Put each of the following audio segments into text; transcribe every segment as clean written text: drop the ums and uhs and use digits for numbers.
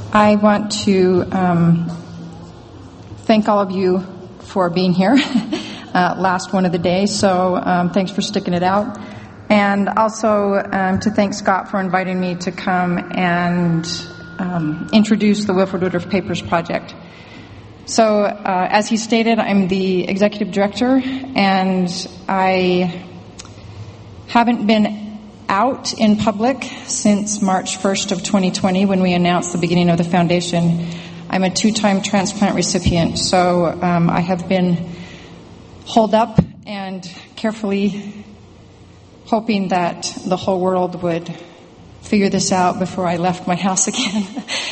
I want to thank all of you for being here, last one of the day, so thanks for sticking it out. And also to thank Scott for inviting me to come and introduce the Wilford Woodruff Papers Project. So, as he stated, I'm the executive director, and I haven't been out in public since March 1st of 2020 when we announced the beginning of the foundation. I'm a 2-time transplant recipient, so I have been holed up and carefully hoping that the whole world would figure this out before I left my house again.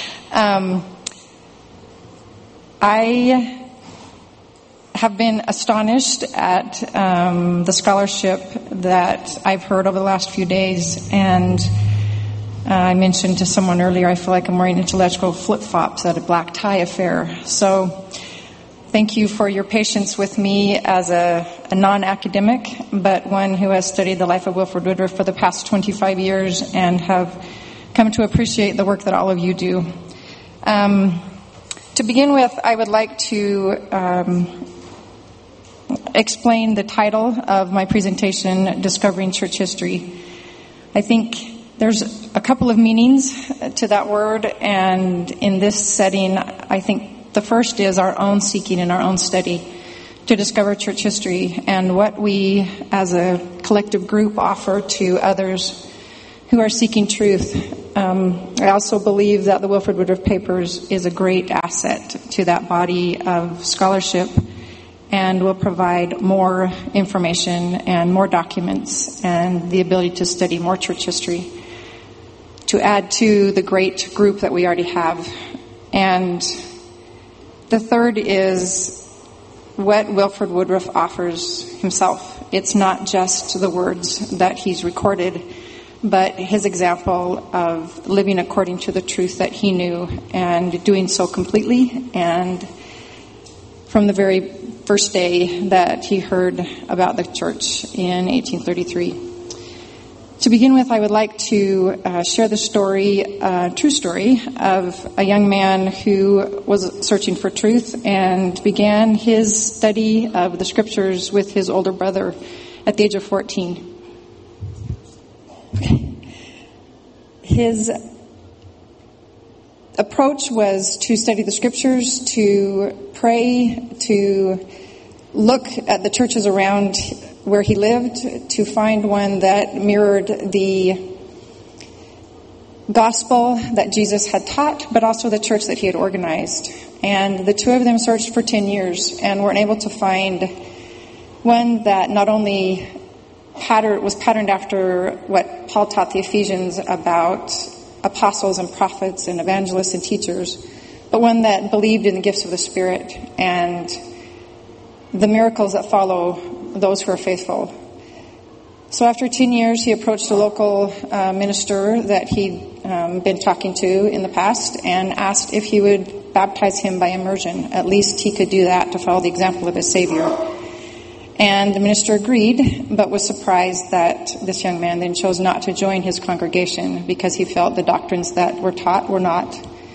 I have been astonished at the scholarship that I've heard over the last few days, and I mentioned to someone earlier, I feel like I'm wearing intellectual flip-flops at a black tie affair. So thank you for your patience with me as a non-academic, but one who has studied the life of Wilford Woodruff for the past 25 years and have come to appreciate the work that all of you do. To begin with, I would like to explain the title of my presentation, Discovering Church History. I think there's a couple of meanings to that word, and in this setting, I think the first is our own seeking and our own study to discover church history and what we as a collective group offer to others who are seeking truth. I also believe that the Wilford Woodruff Papers is a great asset to that body of scholarship and will provide more information and more documents and the ability to study more church history to add to the great group that we already have. And the third is what Wilford Woodruff offers himself. It's not just the words that he's recorded, but his example of living according to the truth that he knew and doing so completely and from the very first day that he heard about the church in 1833. To begin with, I would like to share the story, true story, of a young man who was searching for truth and began his study of the scriptures with his older brother at the age of 14. His approach was to study the scriptures, to pray, to look at the churches around where he lived, to find one that mirrored the gospel that Jesus had taught, but also the church that he had organized. And the two of them searched for 10 years and weren't able to find one that not only was patterned after what Paul taught the Ephesians about apostles and prophets and evangelists and teachers, but one that believed in the gifts of the Spirit and the miracles that follow those who are faithful. So after 10 years, he approached a local minister that he'd been talking to in the past and asked if he would baptize him by immersion. At least he could do that to follow the example of his Savior. And the minister agreed, but was surprised that this young man then chose not to join his congregation because he felt the doctrines that were taught were not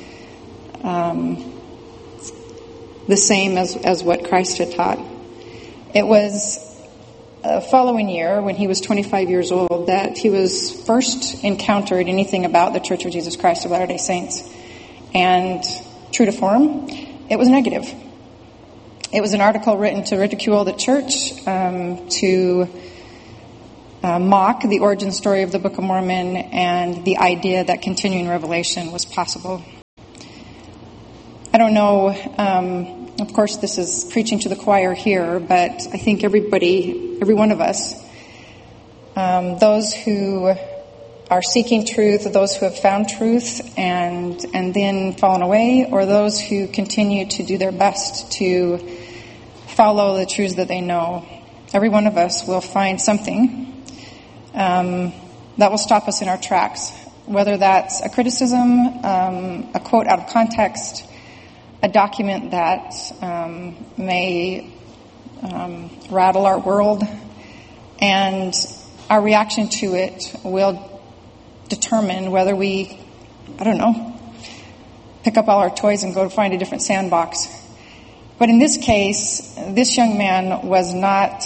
the same as what Christ had taught. It was the following year, when he was 25 years old, that he was first encountered anything about the Church of Jesus Christ of Latter-day Saints. And true to form, it was negative. It was an article written to ridicule the church, to mock the origin story of the Book of Mormon and the idea that continuing revelation was possible. I don't know, of course this is preaching to the choir here, but I think every one of us, those who are seeking truth, those who have found truth and then fallen away, or those who continue to do their best to follow the truths that they know, every one of us will find something that will stop us in our tracks, whether that's a criticism, a quote out of context, a document that may rattle our world, and our reaction to it will determine whether we, pick up all our toys and go find a different sandbox. But in this case, this young man was not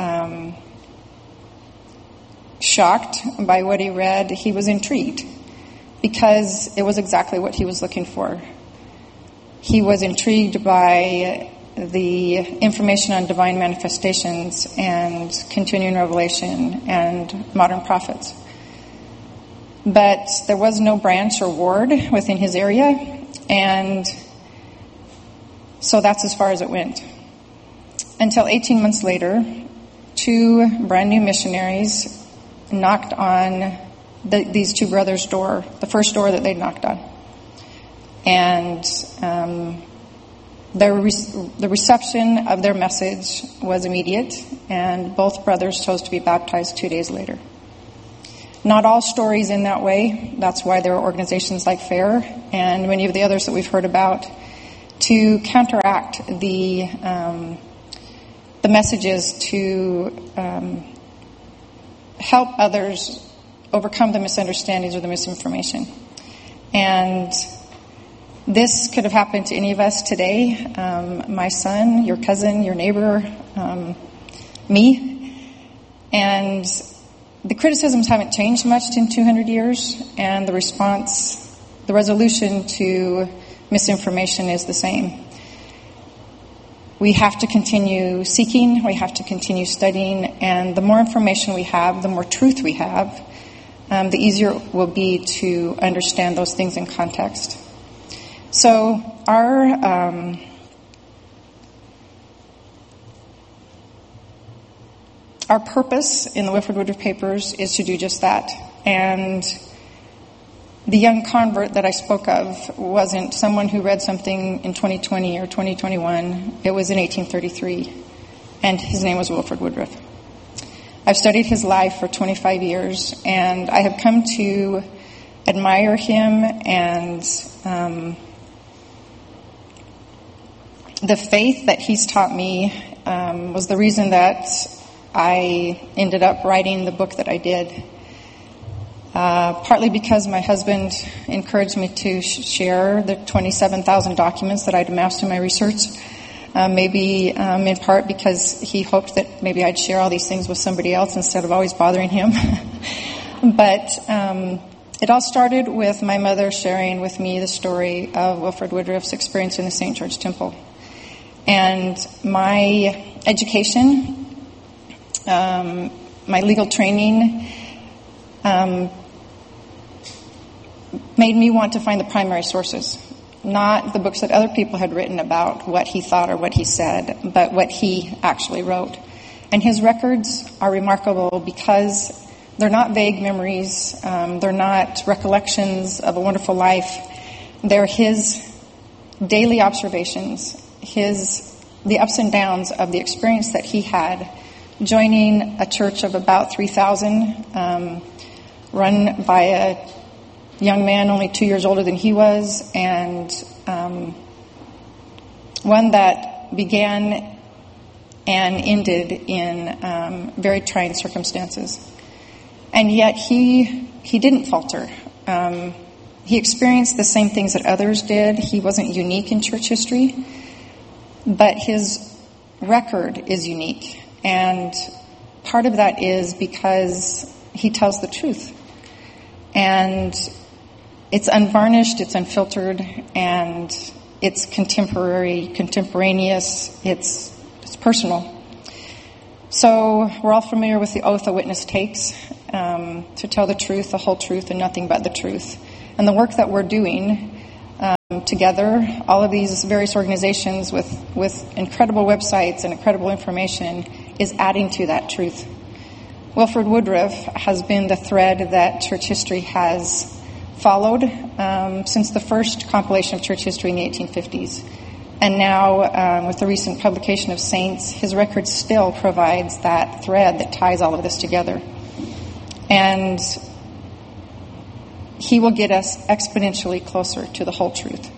shocked by what he read. He was intrigued because it was exactly what he was looking for. He was intrigued by the information on divine manifestations and continuing revelation and modern prophets. But there was no branch or ward within his area, and so that's as far as it went. Until 18 months later, 2 brand new missionaries knocked on these 2 brothers' door, the first door that they'd knocked on. And the reception of their message was immediate, and both brothers chose to be baptized 2 days later. Not all stories in that way. That's why there are organizations like FAIR and many of the others that we've heard about to counteract the messages to help others overcome the misunderstandings or the misinformation. And this could have happened to any of us today. My son, your cousin, your neighbor, me. And the criticisms haven't changed much in 200 years, and the resolution to misinformation is the same. We have to continue seeking, we have to continue studying, and the more information we have, the more truth we have, the easier it will be to understand those things in context. So our purpose in the Wilford Woodruff Papers is to do just that. And the young convert that I spoke of wasn't someone who read something in 2020 or 2021. It was in 1833, and his name was Wilford Woodruff. I've studied his life for 25 years, and I have come to admire him, and the faith that he's taught me was the reason that I ended up writing the book that I did. Partly because my husband encouraged me to share the 27,000 documents that I'd amassed in my research. Maybe in part because he hoped that maybe I'd share all these things with somebody else instead of always bothering him. But it all started with my mother sharing with me the story of Wilford Woodruff's experience in the St. George Temple. And my education, my legal training, made me want to find the primary sources, not the books that other people had written about what he thought or what he said, but what he actually wrote. And his records are remarkable because they're not vague memories, they're not recollections of a wonderful life. They're his daily observations, the ups and downs of the experience that he had joining a church of about 3,000, run by a young man only 2 years older than he was, and one that began and ended in very trying circumstances. And yet he didn't falter. He experienced the same things that others did. He wasn't unique in church history, but his record is unique. And part of that is because he tells the truth. And it's unvarnished, it's unfiltered, and it's contemporaneous, it's personal. So we're all familiar with the oath a witness takes, to tell the truth, the whole truth, and nothing but the truth. And the work that we're doing together, all of these various organizations with incredible websites and incredible information, is adding to that truth. Wilford Woodruff has been the thread that church history has followed since the first compilation of church history in the 1850s. And now, with the recent publication of Saints, his record still provides that thread that ties all of this together. And he will get us exponentially closer to the whole truth.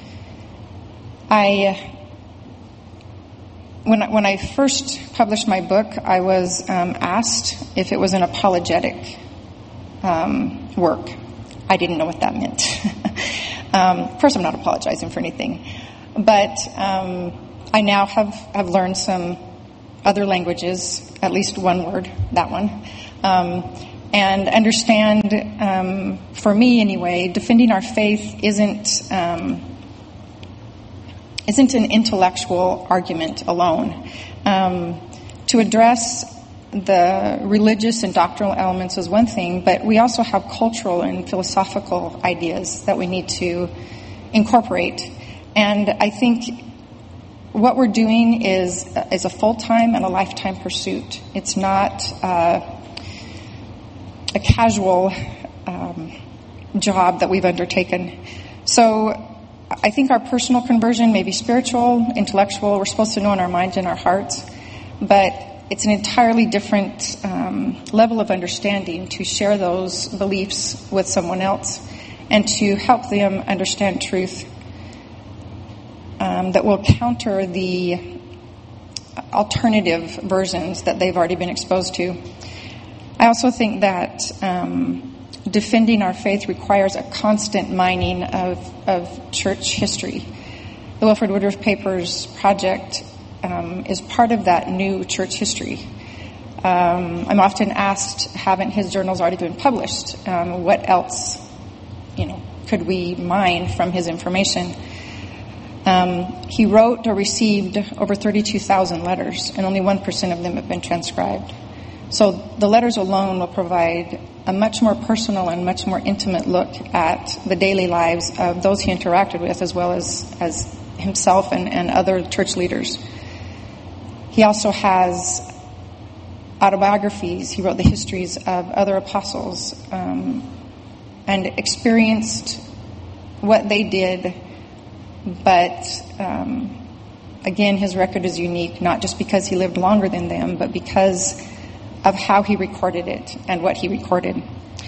When I first published my book, I was asked if it was an apologetic work. I didn't know what that meant. Of course, I'm not apologizing for anything, but I now have learned some other languages, at least one word, that one, and understand, for me anyway, defending our faith isn't an intellectual argument alone. To address the religious and doctrinal elements is one thing, but we also have cultural and philosophical ideas that we need to incorporate. And I think what we're doing is a full-time and a lifetime pursuit. It's not a casual job that we've undertaken. So I think our personal conversion may be spiritual, intellectual. We're supposed to know in our minds and our hearts, but it's an entirely different level of understanding to share those beliefs with someone else and to help them understand truth that will counter the alternative versions that they've already been exposed to. I also think that defending our faith requires a constant mining of church history. The Wilford Woodruff Papers Project is part of that new church history. I'm often asked, haven't his journals already been published? What else, could we mine from his information? He wrote or received over 32,000 letters, and only 1% of them have been transcribed. So the letters alone will provide a much more personal and much more intimate look at the daily lives of those he interacted with, as well as himself and other church leaders. He also has autobiographies. He wrote the histories of other apostles and experienced what they did. But again, his record is unique, not just because he lived longer than them, but because of how he recorded it and what he recorded.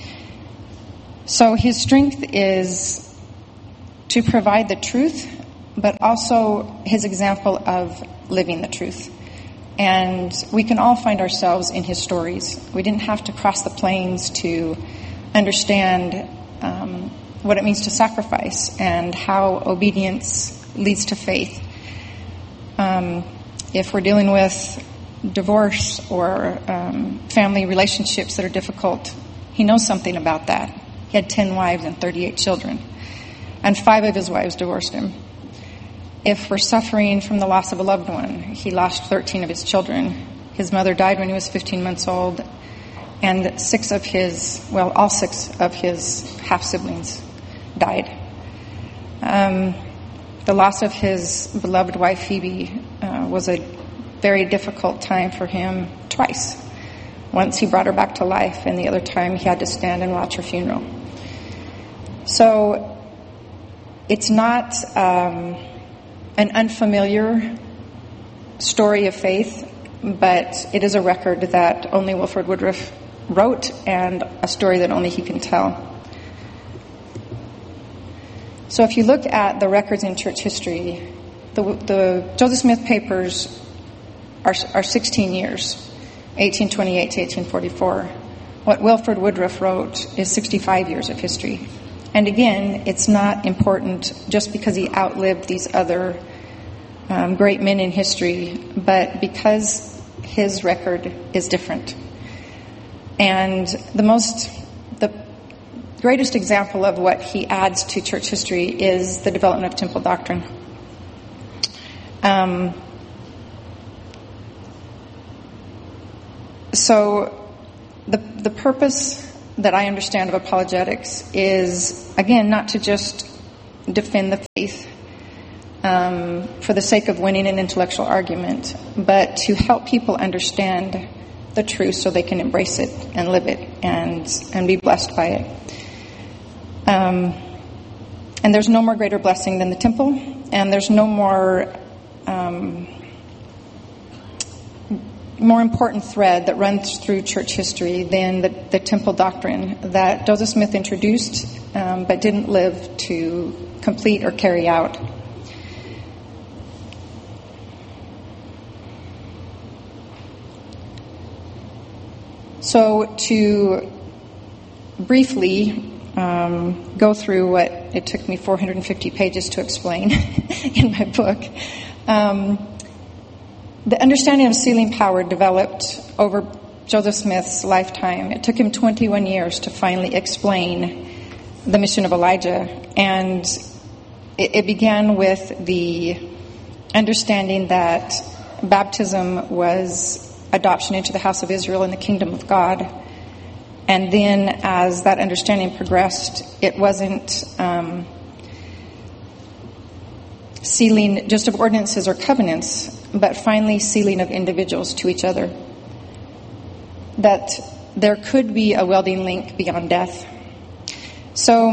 So his strength is to provide the truth, but also his example of living the truth. And we can all find ourselves in his stories. We didn't have to cross the plains to understand what it means to sacrifice and how obedience leads to faith. If we're dealing with divorce or family relationships that are difficult, he knows something about that. He had 10 wives and 38 children, and 5 of his wives divorced him. If we're suffering from the loss of a loved one, he lost 13 of his children. His mother died when he was 15 months old, and all 6 of his half-siblings died. The loss of his beloved wife, Phoebe, was a very difficult time for him twice. Once he brought her back to life, and the other time he had to stand and watch her funeral. So it's not an unfamiliar story of faith, but it is a record that only Wilford Woodruff wrote and a story that only he can tell. So if you look at the records in church history, the Joseph Smith Papers are 16 years, 1828 to 1844. What Wilford Woodruff wrote is 65 years of history. And again, it's not important just because he outlived these other great men in history, but because his record is different. And the greatest example of what he adds to church history is the development of temple doctrine. So the purpose that I understand of apologetics is, again, not to just defend the faith for the sake of winning an intellectual argument, but to help people understand the truth so they can embrace it and live it and be blessed by it. And there's no more greater blessing than the temple, and there's no more important thread that runs through church history than the temple doctrine that Joseph Smith introduced but didn't live to complete or carry out. So to briefly go through what it took me 450 pages to explain in my book. The understanding of sealing power developed over Joseph Smith's lifetime. It took him 21 years to finally explain the mission of Elijah. And it began with the understanding that baptism was adoption into the house of Israel in the kingdom of God. And then as that understanding progressed, it wasn't sealing just of ordinances or covenants, but finally sealing of individuals to each other. That there could be a welding link beyond death. So,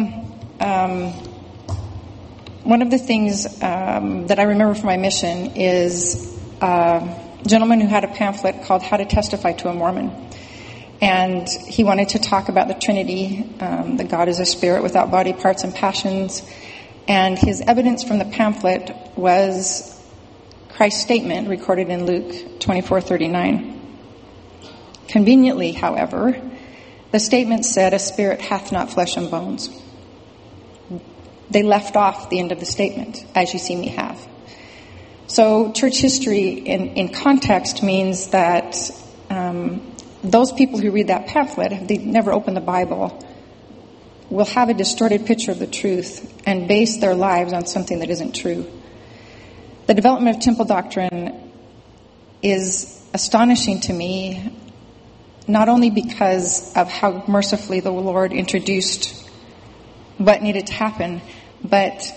one of the things that I remember from my mission is a gentleman who had a pamphlet called How to Testify to a Mormon. And he wanted to talk about the Trinity, that God is a spirit without body, parts, and passions. And his evidence from the pamphlet was Christ's statement recorded in Luke 24:39. Conveniently, however, the statement said, "A spirit hath not flesh and bones." They left off the end of the statement, "as you see me have." So church history in context means that those people who read that pamphlet, if they never open the Bible, will have a distorted picture of the truth and base their lives on something that isn't true. The development of temple doctrine is astonishing to me, not only because of how mercifully the Lord introduced what needed to happen, but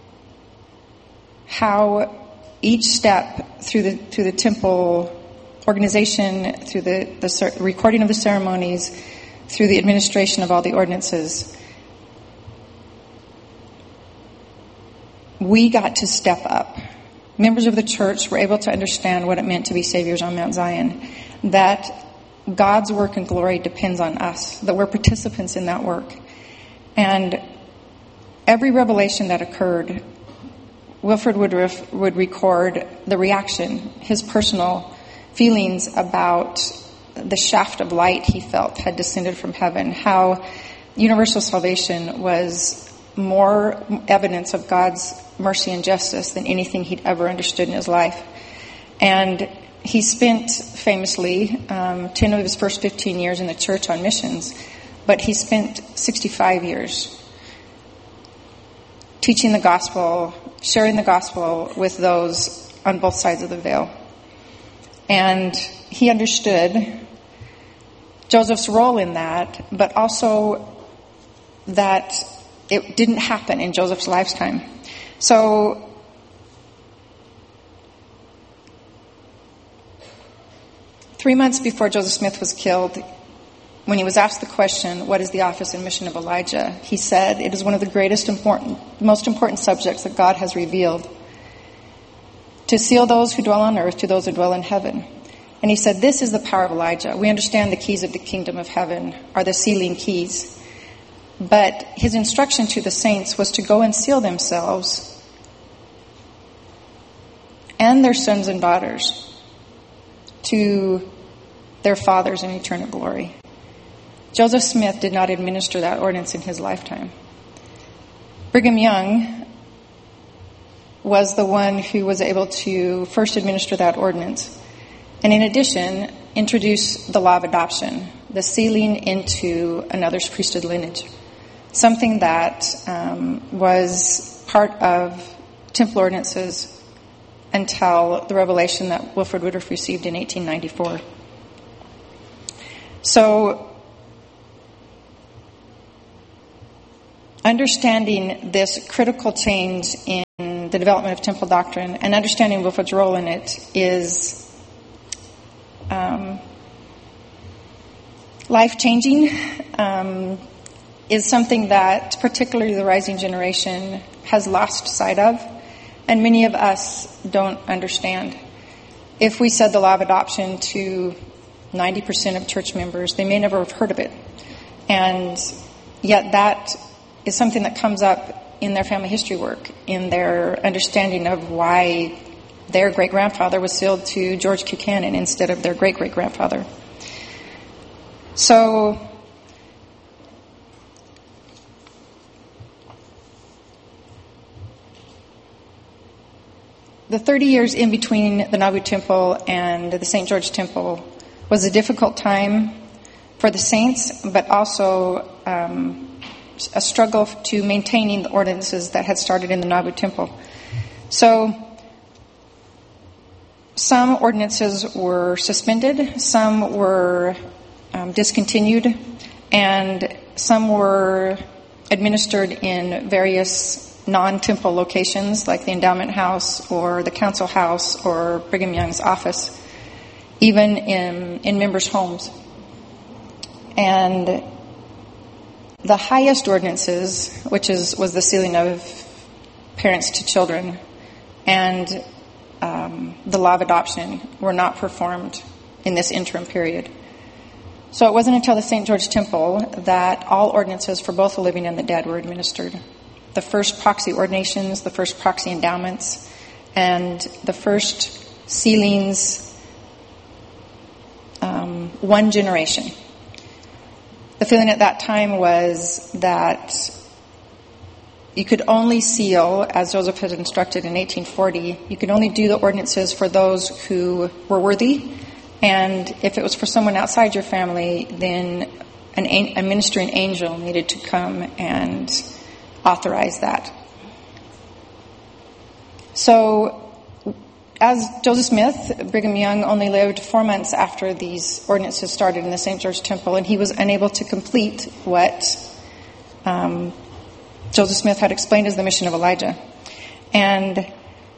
how each step through the temple organization, through the recording of the ceremonies, through the administration of all the ordinances, we got to step up. Members of the church were able to understand what it meant to be saviors on Mount Zion, that God's work and glory depends on us, that we're participants in that work. And every revelation that occurred, Wilford Woodruff would record the reaction, his personal feelings about the shaft of light he felt had descended from heaven, how universal salvation was more evidence of God's mercy and justice than anything he'd ever understood in his life. And he spent, famously, 10 of his first 15 years in the church on missions, but he spent 65 years teaching the gospel, sharing the gospel with those on both sides of the veil. And he understood Joseph's role in that, but also that it didn't happen in Joseph's lifetime. So, 3 months before Joseph Smith was killed, when he was asked the question, "What is the office and mission of Elijah?" he said, "It is one of the most important subjects that God has revealed, to seal those who dwell on earth to those who dwell in heaven." And he said, "This is the power of Elijah. We understand the keys of the kingdom of heaven are the sealing keys." But his instruction to the saints was to go and seal themselves and their sons and daughters to their fathers in eternal glory. Joseph Smith did not administer that ordinance in his lifetime. Brigham Young was the one who was able to first administer that ordinance. And in addition, introduce the law of adoption, the sealing into another's priesthood lineage. Something that was part of temple ordinances until the revelation that Wilford Woodruff received in 1894. So, understanding this critical change in the development of temple doctrine and understanding Wilford's role in it is life-changing, is something that particularly the rising generation has lost sight of, and many of us don't understand. If we said the law of adoption to 90% of church members, they may never have heard of it. And yet that is something that comes up in their family history work, in their understanding of why their great-grandfather was sealed to George Buchanan instead of their great-great-grandfather. So, the 30 years in between the Nauvoo Temple and the St. George Temple was a difficult time for the saints, but also a struggle to maintaining the ordinances that had started in the Nauvoo Temple. So some ordinances were suspended, some were discontinued, and some were administered in various non-temple locations like the Endowment House or the Council House or Brigham Young's office, even in members' homes. And the highest ordinances, which was the sealing of parents to children and the law of adoption, were not performed in this interim period. So it wasn't until the St. George Temple that all ordinances for both the living and the dead were administered. The first proxy ordinations, the first proxy endowments, and the first sealings, one generation. The feeling at that time was that you could only seal, as Joseph had instructed in 1840, you could only do the ordinances for those who were worthy, and if it was for someone outside your family, then a ministering angel needed to come and authorize that. So, as Joseph Smith, Brigham Young only lived 4 months after these ordinances started in the St. George Temple, and he was unable to complete what Joseph Smith had explained as the mission of Elijah. And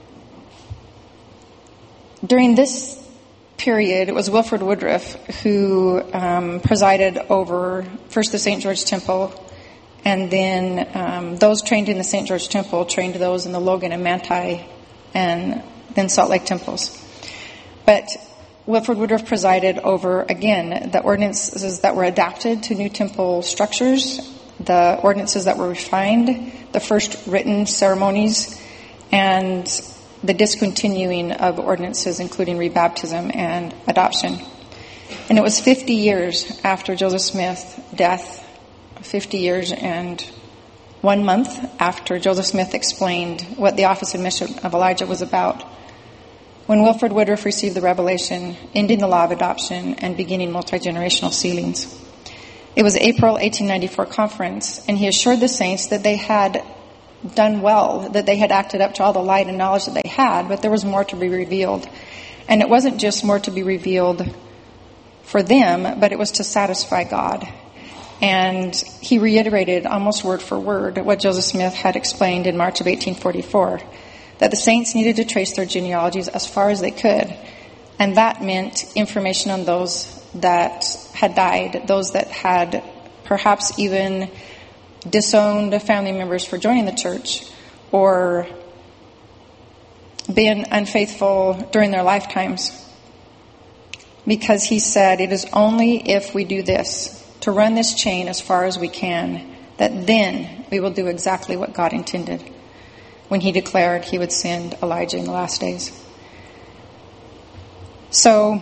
during this period, it was Wilford Woodruff who presided over first the St. George Temple, and then those trained in the St. George Temple trained those in the Logan and Manti and then Salt Lake temples. But Wilford Woodruff presided over, again, the ordinances that were adapted to new temple structures, the ordinances that were refined, the first written ceremonies, and the discontinuing of ordinances, including rebaptism and adoption. And it was 50 years after Joseph Smith's death, 50 years and 1 month after Joseph Smith explained what the office and mission of Elijah was about, when Wilford Woodruff received the revelation, ending the law of adoption and beginning multi-generational sealings. It was April 1894 conference, and he assured the saints that they had done well, that they had acted up to all the light and knowledge that they had, but there was more to be revealed. And it wasn't just more to be revealed for them, but it was to satisfy God. And he reiterated almost word for word what Joseph Smith had explained in March of 1844, that the saints needed to trace their genealogies as far as they could. And that meant information on those that had died, those that had perhaps even disowned family members for joining the church or been unfaithful during their lifetimes. Because he said, it is only if we do this, to run this chain as far as we can, that then we will do exactly what God intended when he declared he would send Elijah in the last days. So,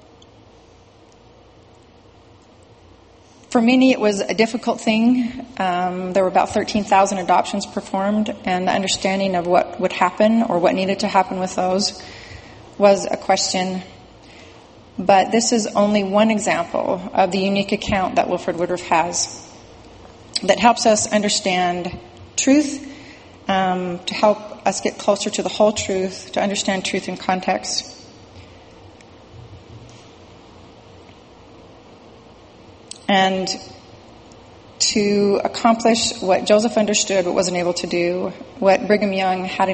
for many it was a difficult thing. There were about 13,000 adoptions performed, and the understanding of what would happen or what needed to happen with those was a question. But this is only one example of the unique account that Wilford Woodruff has that helps us understand truth, to help us get closer to the whole truth, to understand truth in context. And to accomplish what Joseph understood but wasn't able to do, what Brigham Young had